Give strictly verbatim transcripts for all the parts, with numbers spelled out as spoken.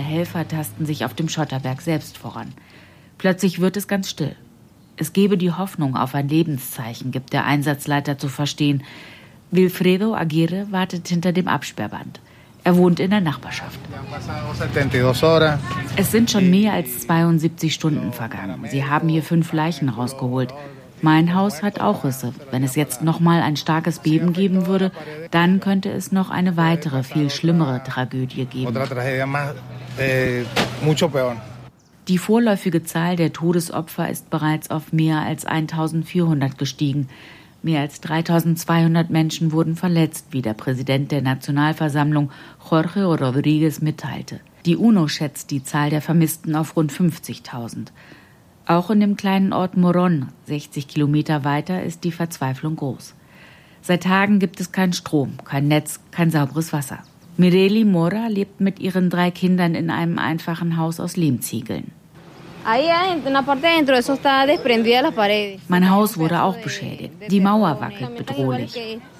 der Helfer tasten sich auf dem Schotterberg selbst voran. Plötzlich wird es ganz still. Es gebe die Hoffnung auf ein Lebenszeichen, gibt der Einsatzleiter zu verstehen. Wilfredo Aguirre wartet hinter dem Absperrband. Er wohnt in der Nachbarschaft. Es sind schon mehr als zweiundsiebzig Stunden vergangen. Sie haben hier fünf Leichen rausgeholt. Mein Haus hat auch Risse. Wenn es jetzt noch mal ein starkes Beben geben würde, dann könnte es noch eine weitere, viel schlimmere Tragödie geben. Die vorläufige Zahl der Todesopfer ist bereits auf mehr als eintausendvierhundert gestiegen. Mehr als dreitausendzweihundert Menschen wurden verletzt, wie der Präsident der Nationalversammlung Jorge Rodríguez mitteilte. Die UNO schätzt die Zahl der Vermissten auf rund fünfzigtausend. Auch in dem kleinen Ort Morón, sechzig Kilometer weiter, ist die Verzweiflung groß. Seit Tagen gibt es keinen Strom, kein Netz, kein sauberes Wasser. Mireli Mora lebt mit ihren drei Kindern in einem einfachen Haus aus Lehmziegeln. Mein Haus wurde auch beschädigt. Die Mauer wackelt bedrohlich.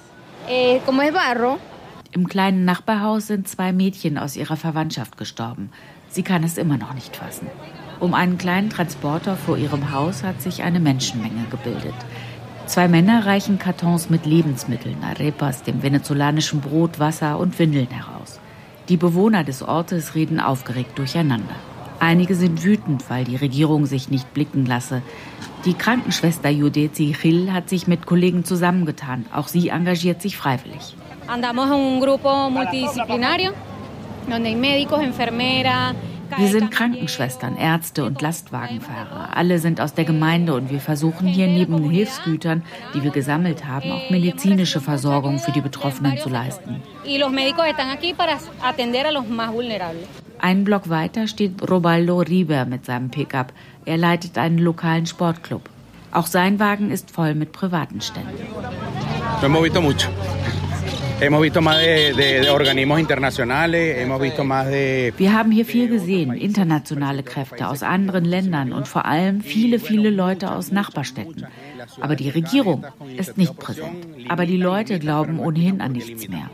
Im kleinen Nachbarhaus sind zwei Mädchen aus ihrer Verwandtschaft gestorben. Sie kann es immer noch nicht fassen. Um einen kleinen Transporter vor ihrem Haus hat sich eine Menschenmenge gebildet. Zwei Männer reichen Kartons mit Lebensmitteln, Arepas, dem venezolanischen Brot, Wasser und Windeln heraus. Die Bewohner des Ortes reden aufgeregt durcheinander. Einige sind wütend, weil die Regierung sich nicht blicken lasse. Die Krankenschwester Yudeci Gil hat sich mit Kollegen zusammengetan. Auch sie engagiert sich freiwillig. Andamos en un grupo multidisciplinario, donde hay médicos, enfermeras. Wir sind Krankenschwestern, Ärzte und Lastwagenfahrer. Alle sind aus der Gemeinde und wir versuchen hier neben den Hilfsgütern, die wir gesammelt haben, auch medizinische Versorgung für die Betroffenen zu leisten. Einen Block weiter steht Robaldo Riber mit seinem Pickup. Er leitet einen lokalen Sportclub. Auch sein Wagen ist voll mit privaten Ständen. Wir haben hier viel gesehen, internationale Kräfte aus anderen Ländern und vor allem viele, viele Leute aus Nachbarstädten. Aber die Regierung ist nicht präsent. Aber die Leute glauben ohnehin an nichts mehr.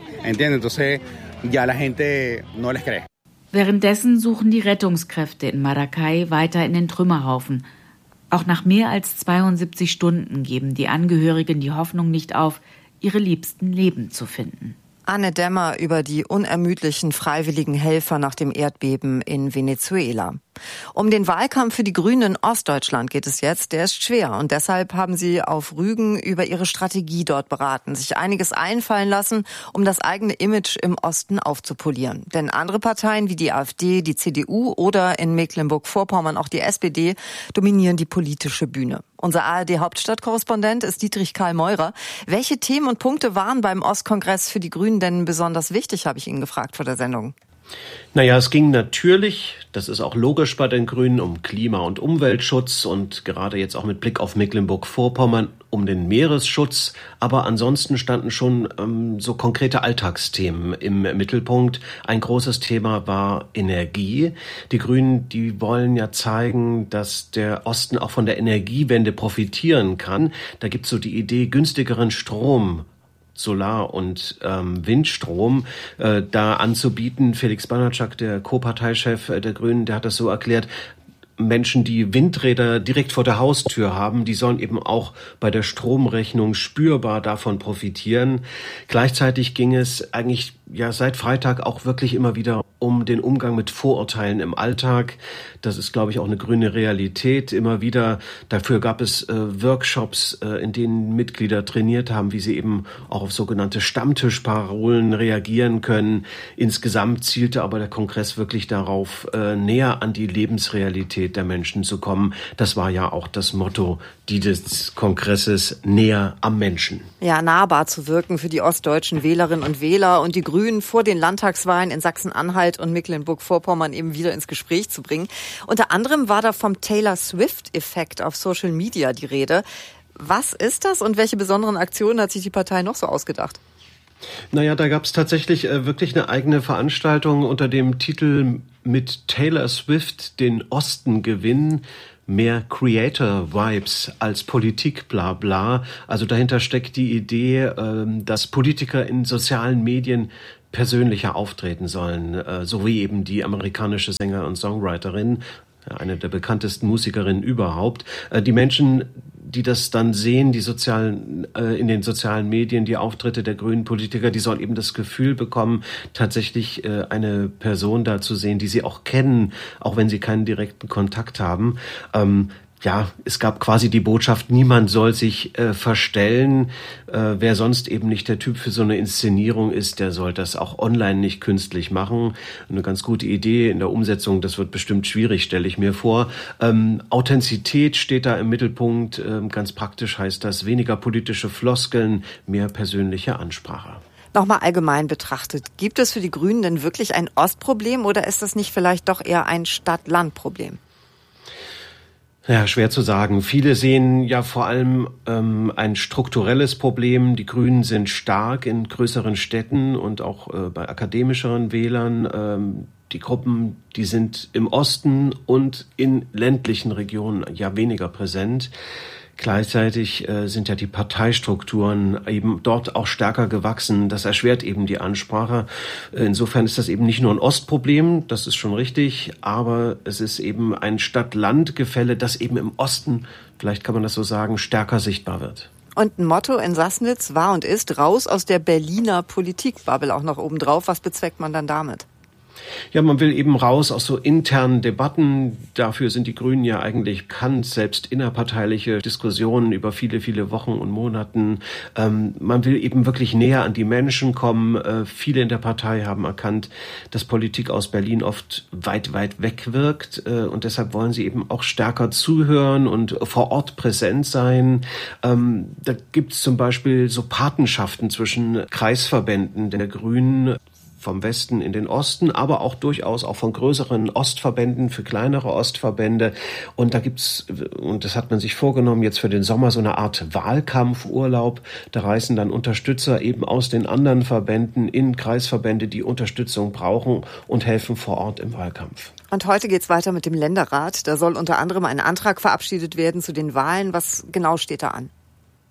Währenddessen suchen die Rettungskräfte in Maracay weiter in den Trümmerhaufen. Auch nach mehr als zweiundsiebzig Stunden geben die Angehörigen die Hoffnung nicht auf, ihre Liebsten lebend zu finden. Anne Dämmer über die unermüdlichen freiwilligen Helfer nach dem Erdbeben in Venezuela. Um den Wahlkampf für die Grünen in Ostdeutschland geht es jetzt. Der ist schwer und deshalb haben sie auf Rügen über ihre Strategie dort beraten, sich einiges einfallen lassen, um das eigene Image im Osten aufzupolieren. Denn andere Parteien wie die AfD, die C D U oder in Mecklenburg-Vorpommern auch die S P D dominieren die politische Bühne. Unser A R D-Hauptstadtkorrespondent ist Dietrich Karl Meurer. Welche Themen und Punkte waren beim Ostkongress für die Grünen denn besonders wichtig, habe ich ihn gefragt vor der Sendung. Naja, es ging natürlich, das ist auch logisch bei den Grünen, um Klima- und Umweltschutz und gerade jetzt auch mit Blick auf Mecklenburg-Vorpommern um den Meeresschutz. Aber ansonsten standen schon ähm, so konkrete Alltagsthemen im Mittelpunkt. Ein großes Thema war Energie. Die Grünen, die wollen ja zeigen, dass der Osten auch von der Energiewende profitieren kann. Da gibt's so die Idee, günstigeren Strom, Solar- und ähm, Windstrom äh, da anzubieten. Felix Banatschak, der Co-Parteichef der Grünen, der hat das so erklärt, Menschen, die Windräder direkt vor der Haustür haben, die sollen eben auch bei der Stromrechnung spürbar davon profitieren. Gleichzeitig ging es eigentlich ja seit Freitag auch wirklich immer wieder um den Umgang mit Vorurteilen im Alltag. Das ist, glaube ich, auch eine grüne Realität. Immer wieder, dafür gab es äh, Workshops, äh, in denen Mitglieder trainiert haben, wie sie eben auch auf sogenannte Stammtischparolen reagieren können. Insgesamt zielte aber der Kongress wirklich darauf, äh, näher an die Lebensrealität der Menschen zu kommen. Das war ja auch das Motto dieses Kongresses, näher am Menschen. Ja, nahbar zu wirken für die ostdeutschen Wählerinnen und Wähler und die Grünen vor den Landtagswahlen in Sachsen-Anhalt und Mecklenburg-Vorpommern eben wieder ins Gespräch zu bringen. Unter anderem war da vom Taylor Swift-Effekt auf Social Media die Rede. Was ist das und welche besonderen Aktionen hat sich die Partei noch so ausgedacht? Naja, da gab es tatsächlich äh, wirklich eine eigene Veranstaltung unter dem Titel Mit Taylor Swift den Osten gewinnen. Mehr Creator-Vibes als Politik, bla bla. Also dahinter steckt die Idee, dass Politiker in sozialen Medien persönlicher auftreten sollen, äh, so wie eben die amerikanische Sänger und Songwriterin, eine der bekanntesten Musikerinnen überhaupt. Äh, die Menschen, die das dann sehen, die sozialen, äh, in den sozialen Medien, die Auftritte der grünen Politiker, die sollen eben das Gefühl bekommen, tatsächlich äh, eine Person da zu sehen, die sie auch kennen, auch wenn sie keinen direkten Kontakt haben. Ähm, Ja, es gab quasi die Botschaft, niemand soll sich äh, verstellen. Äh, wer sonst eben nicht der Typ für so eine Inszenierung ist, der soll das auch online nicht künstlich machen. Eine ganz gute Idee in der Umsetzung, das wird bestimmt schwierig, stelle ich mir vor. Ähm, Authentizität steht da im Mittelpunkt. Ähm, ganz praktisch heißt das weniger politische Floskeln, mehr persönliche Ansprache. Nochmal allgemein betrachtet, gibt es für die Grünen denn wirklich ein Ostproblem oder ist das nicht vielleicht doch eher ein Stadt-Land-Problem? Ja, schwer zu sagen. Viele sehen ja vor allem ähm, ein strukturelles Problem. Die Grünen sind stark in größeren Städten und auch äh, bei akademischeren Wählern. Ähm, die Gruppen, die sind im Osten und in ländlichen Regionen ja weniger präsent. Gleichzeitig äh, sind ja die Parteistrukturen eben dort auch stärker gewachsen. Das erschwert eben die Ansprache. Insofern ist das eben nicht nur ein Ostproblem, das ist schon richtig, aber es ist eben ein Stadt-Land-Gefälle, das eben im Osten, vielleicht kann man das so sagen, stärker sichtbar wird. Und ein Motto in Sassnitz war und ist, raus aus der Berliner Politikbubble auch noch obendrauf. Was bezweckt man dann damit? Ja, man will eben raus aus so internen Debatten. Dafür sind die Grünen ja eigentlich bekannt, selbst innerparteiliche Diskussionen über viele, viele Wochen und Monaten. Ähm, man will eben wirklich näher an die Menschen kommen. Äh, viele in der Partei haben erkannt, dass Politik aus Berlin oft weit, weit weg wirkt. Äh, und deshalb wollen sie eben auch stärker zuhören und vor Ort präsent sein. Ähm, da gibt es zum Beispiel so Patenschaften zwischen Kreisverbänden der Grünen, vom Westen in den Osten, aber auch durchaus auch von größeren Ostverbänden für kleinere Ostverbände. Und da gibt's, und das hat man sich vorgenommen, jetzt für den Sommer so eine Art Wahlkampfurlaub. Da reisen dann Unterstützer eben aus den anderen Verbänden in Kreisverbände, die Unterstützung brauchen und helfen vor Ort im Wahlkampf. Und heute geht's weiter mit dem Länderrat. Da soll unter anderem ein Antrag verabschiedet werden zu den Wahlen. Was genau steht da an?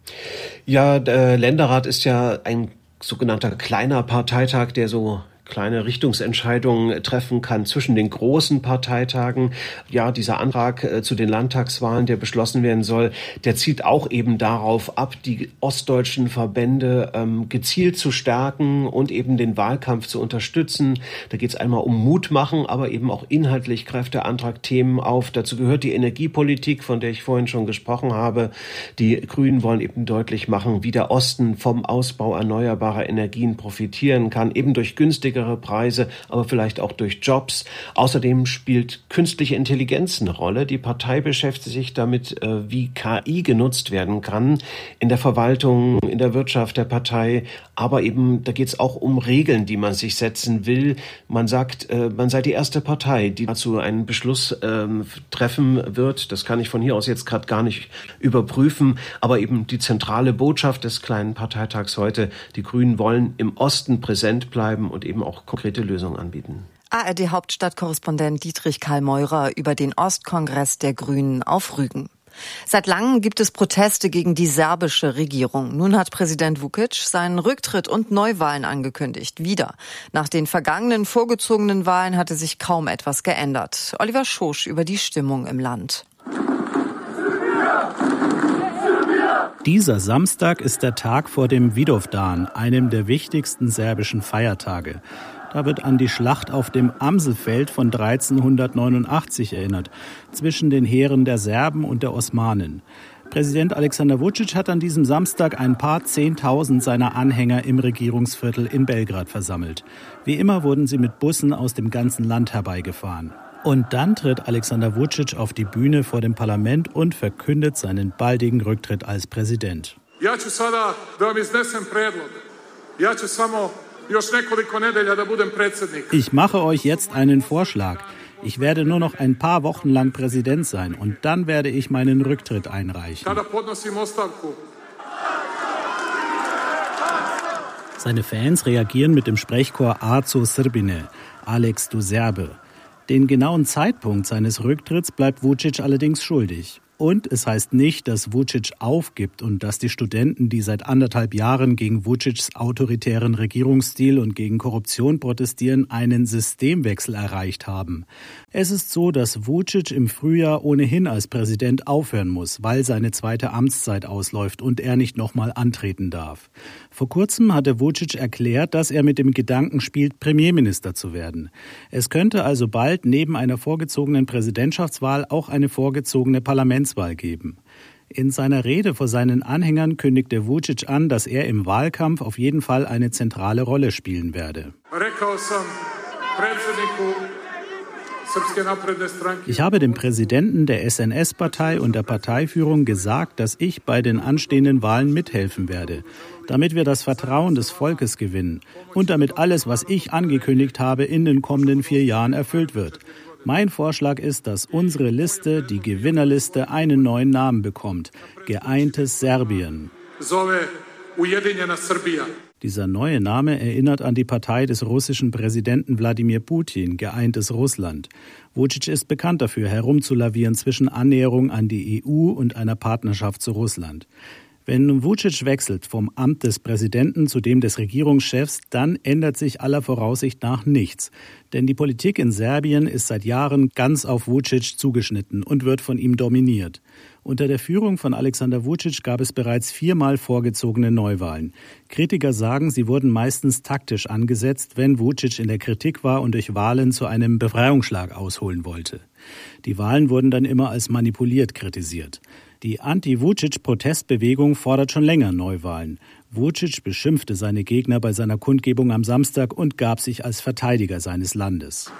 Ja, der Länderrat ist ja ein sogenannter kleiner Parteitag, der so kleine Richtungsentscheidungen treffen kann zwischen den großen Parteitagen. Ja, dieser Antrag äh, zu den Landtagswahlen, der beschlossen werden soll, der zielt auch eben darauf ab, die ostdeutschen Verbände ähm, gezielt zu stärken und eben den Wahlkampf zu unterstützen. Da geht es einmal um Mut machen, aber eben auch inhaltlich greift der Antrag Themen auf. Dazu gehört die Energiepolitik, von der ich vorhin schon gesprochen habe. Die Grünen wollen eben deutlich machen, wie der Osten vom Ausbau erneuerbarer Energien profitieren kann, eben durch günstige Preise, aber vielleicht auch durch Jobs. Außerdem spielt künstliche Intelligenz eine Rolle. Die Partei beschäftigt sich damit, wie K I genutzt werden kann in der Verwaltung, in der Wirtschaft der Partei. Aber eben, da geht es auch um Regeln, die man sich setzen will. Man sagt, man sei die erste Partei, die dazu einen Beschluss äh, treffen wird. Das kann ich von hier aus jetzt gerade gar nicht überprüfen. Aber eben die zentrale Botschaft des kleinen Parteitags heute, die Grünen wollen im Osten präsent bleiben und eben auch konkrete Lösungen anbieten. A R D-Hauptstadtkorrespondent Dietrich Karl Meurer über den Ostkongress der Grünen auf Rügen. Seit langem gibt es Proteste gegen die serbische Regierung. Nun hat Präsident Vučić seinen Rücktritt und Neuwahlen angekündigt. Wieder. Nach den vergangenen vorgezogenen Wahlen hatte sich kaum etwas geändert. Oliver Schosch über die Stimmung im Land. Dieser Samstag ist der Tag vor dem Vidovdan, einem der wichtigsten serbischen Feiertage. Da wird an die Schlacht auf dem Amselfeld von dreizehnhundertneunundachtzig erinnert, zwischen den Heeren der Serben und der Osmanen. Präsident Alexander Vučić hat an diesem Samstag ein paar Zehntausend seiner Anhänger im Regierungsviertel in Belgrad versammelt. Wie immer wurden sie mit Bussen aus dem ganzen Land herbeigefahren. Und dann tritt Alexander Vučić auf die Bühne vor dem Parlament und verkündet seinen baldigen Rücktritt als Präsident. Ich mache euch jetzt einen Vorschlag. Ich werde nur noch ein paar Wochen lang Präsident sein und dann werde ich meinen Rücktritt einreichen. Seine Fans reagieren mit dem Sprechchor Aco Srbine, Alex du Serbe. Den genauen Zeitpunkt seines Rücktritts bleibt Vučić allerdings schuldig. Und es heißt nicht, dass Vučić aufgibt und dass die Studenten, die seit anderthalb Jahren gegen Vučićs autoritären Regierungsstil und gegen Korruption protestieren, einen Systemwechsel erreicht haben. Es ist so, dass Vučić im Frühjahr ohnehin als Präsident aufhören muss, weil seine zweite Amtszeit ausläuft und er nicht nochmal antreten darf. Vor kurzem hatte Vučić erklärt, dass er mit dem Gedanken spielt, Premierminister zu werden. Es könnte also bald neben einer vorgezogenen Präsidentschaftswahl auch eine vorgezogene Parlamentswahl geben. In seiner Rede vor seinen Anhängern kündigte Vučić an, dass er im Wahlkampf auf jeden Fall eine zentrale Rolle spielen werde. Ich habe dem Präsidenten der S N S-Partei und der Parteiführung gesagt, dass ich bei den anstehenden Wahlen mithelfen werde, damit wir das Vertrauen des Volkes gewinnen und damit alles, was ich angekündigt habe, in den kommenden vier Jahren erfüllt wird. Mein Vorschlag ist, dass unsere Liste, die Gewinnerliste, einen neuen Namen bekommt: Geeintes Serbien. Dieser neue Name erinnert an die Partei des russischen Präsidenten Wladimir Putin, Geeintes Russland. Vučić ist bekannt dafür, herumzulavieren zwischen Annäherung an die E U und einer Partnerschaft zu Russland. Wenn Vučić wechselt vom Amt des Präsidenten zu dem des Regierungschefs, dann ändert sich aller Voraussicht nach nichts. Denn die Politik in Serbien ist seit Jahren ganz auf Vučić zugeschnitten und wird von ihm dominiert. Unter der Führung von Alexander Vučić gab es bereits viermal vorgezogene Neuwahlen. Kritiker sagen, sie wurden meistens taktisch angesetzt, wenn Vučić in der Kritik war und durch Wahlen zu einem Befreiungsschlag ausholen wollte. Die Wahlen wurden dann immer als manipuliert kritisiert. Die Anti-Vučić-Protestbewegung fordert schon länger Neuwahlen. Vučić beschimpfte seine Gegner bei seiner Kundgebung am Samstag und gab sich als Verteidiger seines Landes.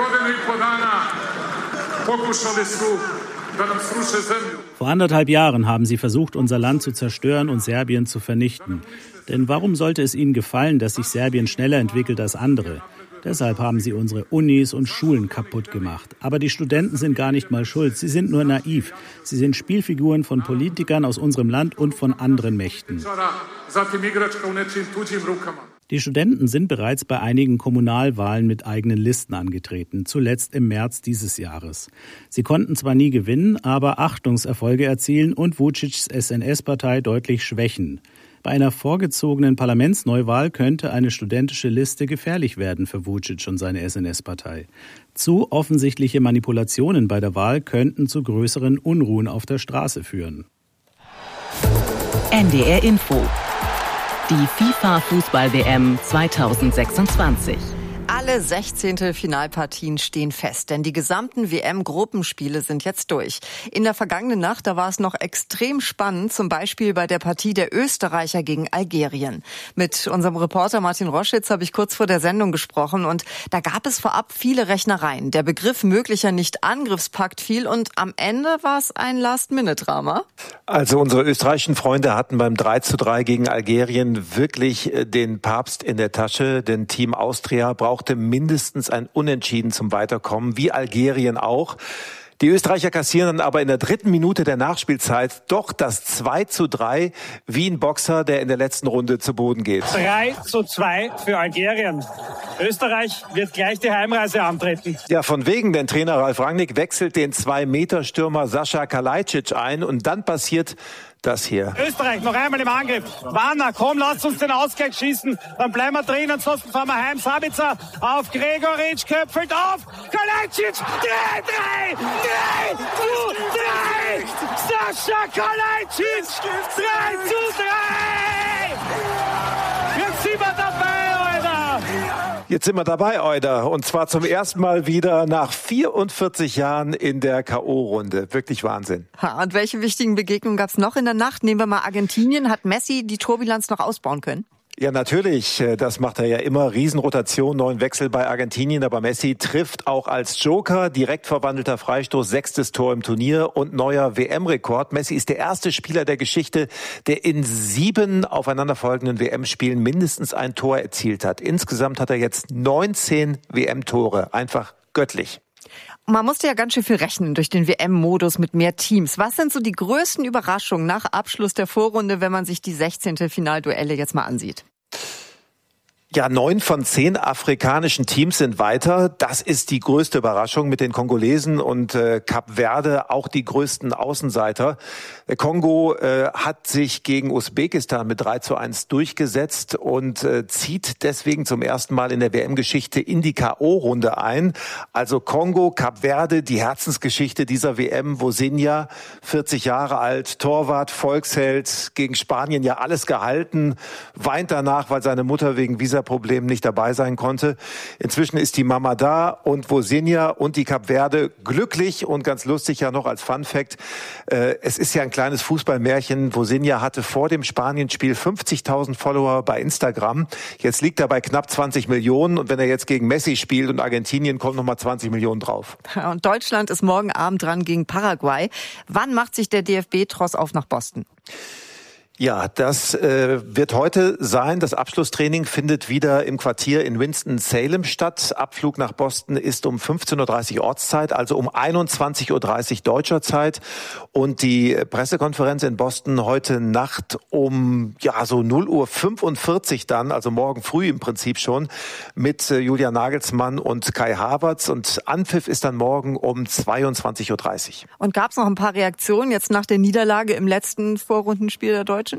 Vor anderthalb Jahren haben sie versucht, unser Land zu zerstören und Serbien zu vernichten. Denn warum sollte es ihnen gefallen, dass sich Serbien schneller entwickelt als andere? Deshalb haben sie unsere Unis und Schulen kaputt gemacht. Aber die Studenten sind gar nicht mal schuld. Sie sind nur naiv. Sie sind Spielfiguren von Politikern aus unserem Land und von anderen Mächten. Die Studenten sind bereits bei einigen Kommunalwahlen mit eigenen Listen angetreten, zuletzt im März dieses Jahres. Sie konnten zwar nie gewinnen, aber Achtungserfolge erzielen und Vučićs S N S-Partei deutlich schwächen. Bei einer vorgezogenen Parlamentsneuwahl könnte eine studentische Liste gefährlich werden für Vučić und seine S N S-Partei. Zu offensichtliche Manipulationen bei der Wahl könnten zu größeren Unruhen auf der Straße führen. N D R Info. Die FIFA-Fußball-W M zweitausendsechsundzwanzig. Alle Sechzehntelfinalpartien stehen fest, denn die gesamten W M-Gruppenspiele sind jetzt durch. In der vergangenen Nacht, da war es noch extrem spannend, zum Beispiel bei der Partie der Österreicher gegen Algerien. Mit unserem Reporter Martin Roschitz habe ich kurz vor der Sendung gesprochen und da gab es vorab viele Rechnereien. Der Begriff möglicher Nicht-Angriffspakt fiel und am Ende war es ein Last-Minute-Drama. Also unsere österreichischen Freunde hatten beim drei zu drei gegen Algerien wirklich den Papst in der Tasche, denn Team Austria braucht mindestens ein Unentschieden zum Weiterkommen, wie Algerien auch. Die Österreicher kassieren dann aber in der dritten Minute der Nachspielzeit doch das zwei zu drei, wie ein Boxer, der in der letzten Runde zu Boden geht. drei zu zwei für Algerien. Österreich wird gleich die Heimreise antreten. Ja, von wegen, denn Trainer Ralf Rangnick wechselt den zwei Meter Stürmer Sascha Kalajdzic ein und dann passiert das hier. Österreich noch einmal im Angriff. Warner, komm, lasst uns den Ausgleich schießen. Dann bleiben wir drin, ansonsten fahren wir heim. Sabitzer auf Gregoritsch, köpfelt auf. Kalajdzic, drei, drei, drei zu drei. Sascha Kalajdzic, drei zu drei. Jetzt sind wir dabei, Alter. Jetzt sind wir dabei, Euder. Und zwar zum ersten Mal wieder nach vierundvierzig Jahren in der K O-Runde. Wirklich Wahnsinn. Ha, und welche wichtigen Begegnungen gab es noch in der Nacht? Nehmen wir mal Argentinien. Hat Messi die Torbilanz noch ausbauen können? Ja, natürlich. Das macht er ja immer. Riesenrotation, neuen Wechsel bei Argentinien. Aber Messi trifft auch als Joker. Direkt verwandelter Freistoß, sechstes Tor im Turnier und neuer W M-Rekord. Messi ist der erste Spieler der Geschichte, der in sieben aufeinanderfolgenden W M-Spielen mindestens ein Tor erzielt hat. Insgesamt hat er jetzt neunzehn W M-Tore. Einfach göttlich. Man musste ja ganz schön viel rechnen durch den W M-Modus mit mehr Teams. Was sind so die größten Überraschungen nach Abschluss der Vorrunde, wenn man sich die Sechzehntelfinalduelle jetzt mal ansieht? Ja, neun von zehn afrikanischen Teams sind weiter. Das ist die größte Überraschung mit den Kongolesen und äh, Kap Verde auch die größten Außenseiter. Der Kongo äh, hat sich gegen Usbekistan mit drei zu eins durchgesetzt und äh, zieht deswegen zum ersten Mal in der W M-Geschichte in die K O-Runde ein. Also Kongo, Kap Verde, die Herzensgeschichte dieser W M. Vozinha, vierzig Jahre alt, Torwart, Volksheld, gegen Spanien ja alles gehalten, weint danach, weil seine Mutter wegen Visa Problem nicht dabei sein konnte. Inzwischen ist die Mama da und Vozinha und die Kap Verde glücklich und ganz lustig ja noch als Fun Fact. Äh, es ist ja ein kleines Fußballmärchen. Vozinha hatte vor dem Spanien-Spiel fünfzigtausend Follower bei Instagram. Jetzt liegt er bei knapp zwanzig Millionen und wenn er jetzt gegen Messi spielt und Argentinien, kommt nochmal zwanzig Millionen drauf. Und Deutschland ist morgen Abend dran gegen Paraguay. Wann macht sich der D F B-Tross auf nach Boston? Ja, das äh, wird heute sein. Das Abschlusstraining findet wieder im Quartier in Winston-Salem statt. Abflug nach Boston ist um fünfzehn Uhr dreißig Ortszeit, also um einundzwanzig Uhr dreißig deutscher Zeit. Und die Pressekonferenz in Boston heute Nacht um ja so null Uhr fünfundvierzig dann, also morgen früh im Prinzip schon, mit äh, Julian Nagelsmann und Kai Havertz. Und Anpfiff ist dann morgen um zweiundzwanzig Uhr dreißig. Und gab es noch ein paar Reaktionen jetzt nach der Niederlage im letzten Vorrundenspiel der Deutschen?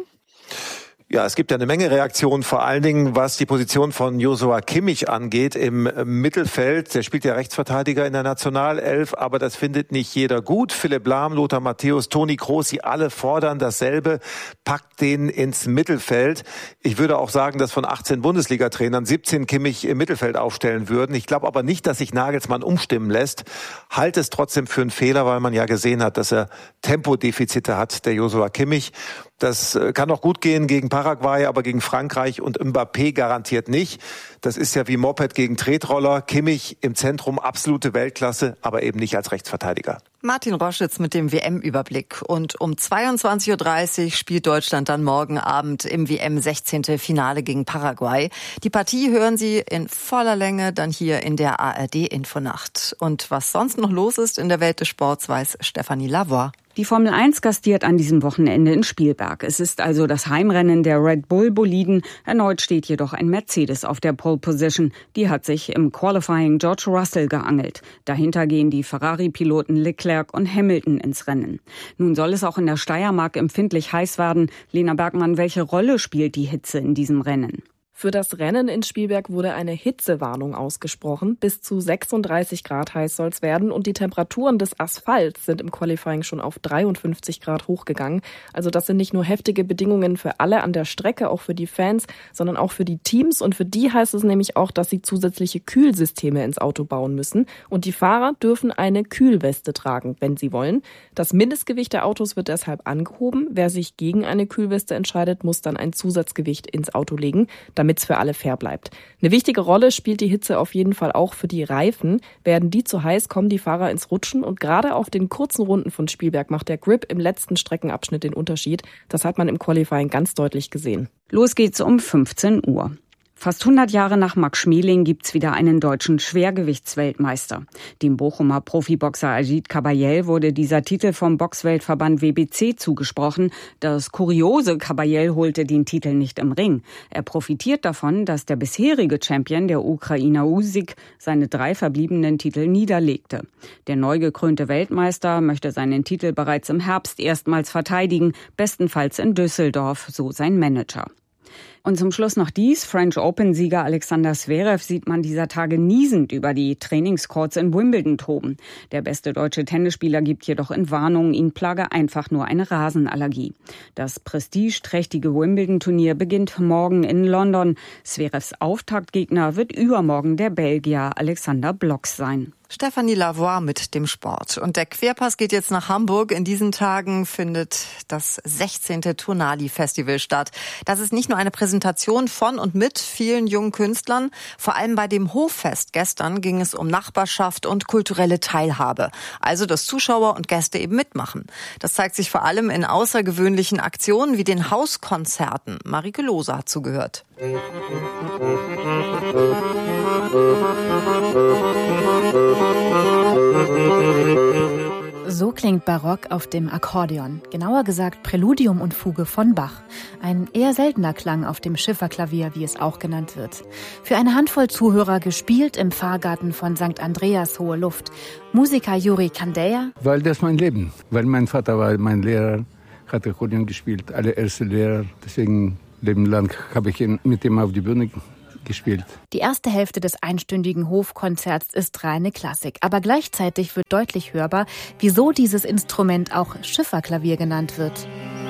Ja, es gibt ja eine Menge Reaktionen, vor allen Dingen was die Position von Joshua Kimmich angeht im Mittelfeld. Der spielt ja Rechtsverteidiger in der Nationalelf, aber das findet nicht jeder gut. Philipp Lahm, Lothar Matthäus, Toni Kroos, sie alle fordern dasselbe, packt den ins Mittelfeld. Ich würde auch sagen, dass von achtzehn Bundesliga-Trainern siebzehn Kimmich im Mittelfeld aufstellen würden. Ich glaube aber nicht, dass sich Nagelsmann umstimmen lässt. Halte es trotzdem für einen Fehler, weil man ja gesehen hat, dass er Tempodefizite hat, der Joshua Kimmich. Das kann auch gut gehen gegen Paraguay, aber gegen Frankreich und Mbappé garantiert nicht. Das ist ja wie Moped gegen Tretroller. Kimmich im Zentrum, absolute Weltklasse, aber eben nicht als Rechtsverteidiger. Martin Roschitz mit dem W M-Überblick. Und um zweiundzwanzig Uhr dreißig spielt Deutschland dann morgen Abend im W M-sechzehnten Finale gegen Paraguay. Die Partie hören Sie in voller Länge dann hier in der A R D-Infonacht. Und was sonst noch los ist in der Welt des Sports, weiß Stefanie Lavoie. Die Formel eins gastiert an diesem Wochenende in Spielberg. Es ist also das Heimrennen der Red Bull Boliden. Erneut steht jedoch ein Mercedes auf der Pole Position. Die hat sich im Qualifying George Russell geangelt. Dahinter gehen die Ferrari-Piloten Leclerc und Hamilton ins Rennen. Nun soll es auch in der Steiermark empfindlich heiß werden. Lena Bergmann, welche Rolle spielt die Hitze in diesem Rennen? Für das Rennen in Spielberg wurde eine Hitzewarnung ausgesprochen. Bis zu sechsunddreißig Grad heiß soll es werden und die Temperaturen des Asphalts sind im Qualifying schon auf dreiundfünfzig Grad hochgegangen. Also das sind nicht nur heftige Bedingungen für alle an der Strecke, auch für die Fans, sondern auch für die Teams. Und für die heißt es nämlich auch, dass sie zusätzliche Kühlsysteme ins Auto bauen müssen. Und die Fahrer dürfen eine Kühlweste tragen, wenn sie wollen. Das Mindestgewicht der Autos wird deshalb angehoben. Wer sich gegen eine Kühlweste entscheidet, muss dann ein Zusatzgewicht ins Auto legen, damit damit es für alle fair bleibt. Eine wichtige Rolle spielt die Hitze auf jeden Fall auch für die Reifen. Werden die zu heiß, kommen die Fahrer ins Rutschen und gerade auf den kurzen Runden von Spielberg macht der Grip im letzten Streckenabschnitt den Unterschied. Das hat man im Qualifying ganz deutlich gesehen. Los geht's um fünfzehn Uhr. Fast hundert Jahre nach Max Schmeling gibt's wieder einen deutschen Schwergewichtsweltmeister. Dem Bochumer Profiboxer Ajit Kabayel wurde dieser Titel vom Boxweltverband W B C zugesprochen. Das kuriose Kabayel holte den Titel nicht im Ring. Er profitiert davon, dass der bisherige Champion, der Ukrainer Usyk, seine drei verbliebenen Titel niederlegte. Der neu gekrönte Weltmeister möchte seinen Titel bereits im Herbst erstmals verteidigen, bestenfalls in Düsseldorf, so sein Manager. Und zum Schluss noch dies. French Open-Sieger Alexander Zverev sieht man dieser Tage niesend über die Trainingscourts in Wimbledon toben. Der beste deutsche Tennisspieler gibt jedoch in Warnung, ihn plage einfach nur eine Rasenallergie. Das prestigeträchtige Wimbledon-Turnier beginnt morgen in London. Zverevs Auftaktgegner wird übermorgen der Belgier Alexander Blocks sein. Stefanie Lavoie mit dem Sport. Und der Querpass geht jetzt nach Hamburg. In diesen Tagen findet das sechzehnte Turnali-Festival statt. Das ist nicht nur eine Präsentation von und mit vielen jungen Künstlern. Vor allem bei dem Hoffest gestern ging es um Nachbarschaft und kulturelle Teilhabe. Also, dass Zuschauer und Gäste eben mitmachen. Das zeigt sich vor allem in außergewöhnlichen Aktionen wie den Hauskonzerten. Marike Lohse hat zugehört. So klingt Barock auf dem Akkordeon, genauer gesagt Präludium und Fuge von Bach. Ein eher seltener Klang auf dem Schifferklavier, wie es auch genannt wird. Für eine Handvoll Zuhörer gespielt im Pfarrgarten von Sankt Andreas Hohe Luft. Musiker Juri Kandeja. Weil das mein Leben, weil mein Vater war mein Lehrer, hat Akkordeon gespielt, allererste Lehrer. Deswegen Leben lang habe ich mit ihm auf die Bühne gespielt. Die erste Hälfte des einstündigen Hofkonzerts ist reine Klassik, aber gleichzeitig wird deutlich hörbar, wieso dieses Instrument auch Schifferklavier genannt wird.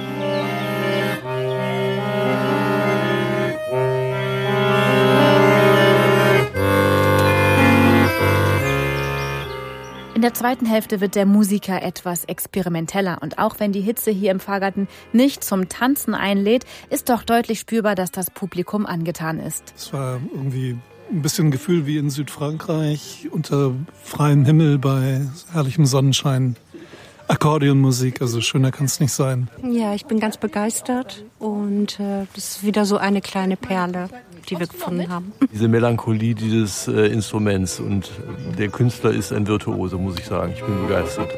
In der zweiten Hälfte wird der Musiker etwas experimenteller und auch wenn die Hitze hier im Pfarrgarten nicht zum Tanzen einlädt, ist doch deutlich spürbar, dass das Publikum angetan ist. Es war irgendwie ein bisschen ein Gefühl wie in Südfrankreich unter freiem Himmel bei herrlichem Sonnenschein. Akkordeonmusik, also schöner kann es nicht sein. Ja, ich bin ganz begeistert und äh, das ist wieder so eine kleine Perle, die wir gefunden haben. Diese Melancholie dieses äh, Instruments und der Künstler ist ein Virtuose, muss ich sagen. Ich bin begeistert.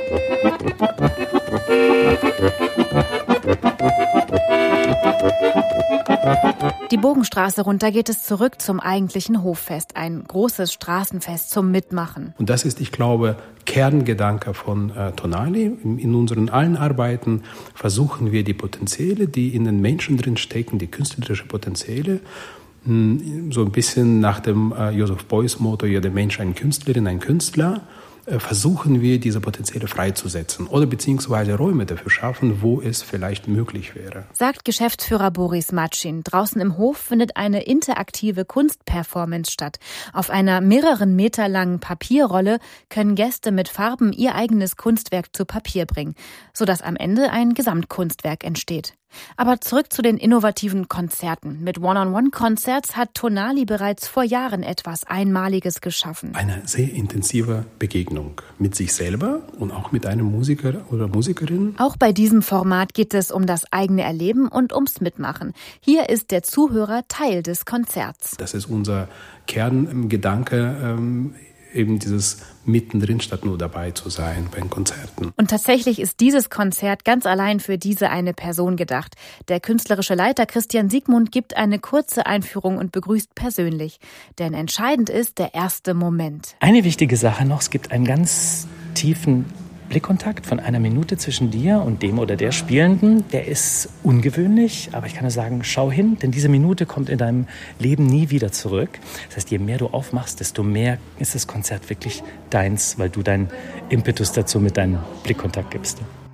Die Bogenstraße runter geht es zurück zum eigentlichen Hoffest, ein großes Straßenfest zum Mitmachen. Und das ist, ich glaube, Kerngedanke von äh, Tonali. In, in unseren allen Arbeiten versuchen wir die Potenziale, die in den Menschen drin stecken, die künstlerische Potenziale, mh, so ein bisschen nach dem äh, Joseph Beuys Motto, jeder Mensch ein Künstlerin, ein Künstler, versuchen wir, diese Potenziale freizusetzen oder beziehungsweise Räume dafür schaffen, wo es vielleicht möglich wäre. Sagt Geschäftsführer Boris Matschin. Draußen im Hof findet eine interaktive Kunstperformance statt. Auf einer mehreren Meter langen Papierrolle können Gäste mit Farben ihr eigenes Kunstwerk zu Papier bringen, sodass am Ende ein Gesamtkunstwerk entsteht. Aber zurück zu den innovativen Konzerten. Mit One-on-One-Konzerts hat Tonali bereits vor Jahren etwas Einmaliges geschaffen. Eine sehr intensive Begegnung mit sich selber und auch mit einem Musiker oder Musikerin. Auch bei diesem Format geht es um das eigene Erleben und ums Mitmachen. Hier ist der Zuhörer Teil des Konzerts. Das ist unser Kerngedanke, ähm, eben dieses mittendrin statt nur dabei zu sein bei den Konzerten. Und tatsächlich ist dieses Konzert ganz allein für diese eine Person gedacht. Der künstlerische Leiter Christian Siegmund gibt eine kurze Einführung und begrüßt persönlich. Denn entscheidend ist der erste Moment. Eine wichtige Sache noch, es gibt einen ganz tiefen Blickkontakt von einer Minute zwischen dir und dem oder der Spielenden. Der ist ungewöhnlich, aber ich kann nur sagen, schau hin, denn diese Minute kommt in deinem Leben nie wieder zurück. Das heißt, je mehr du aufmachst, desto mehr ist das Konzert wirklich deins, weil du deinen Impetus dazu mit deinem Blickkontakt gibst.